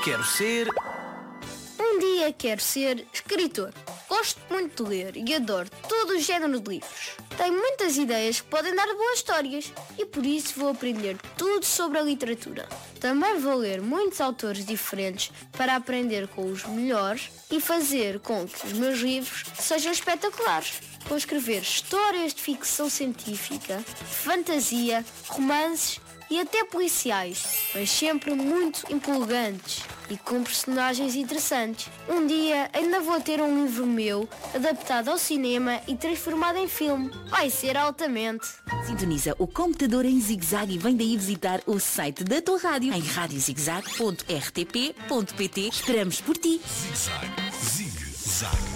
quero ser... Um dia quero ser escritor. Gosto muito de ler e adoro todo o género de livros. Tenho muitas ideias que podem dar boas histórias e por isso vou aprender tudo sobre a literatura. Também vou ler muitos autores diferentes para aprender com os melhores e fazer com que os meus livros sejam espetaculares. Vou escrever histórias de ficção científica, fantasia, romances e até policiais, mas sempre muito empolgantes e com personagens interessantes. Um dia ainda vou ter um livro meu adaptado ao cinema e transformado em filme. Vai ser altamente. Sintoniza o computador em ZigZag e vem daí visitar o site da tua rádio em radiozigzag.rtp.pt. Esperamos por ti. ZigZag. ZigZag.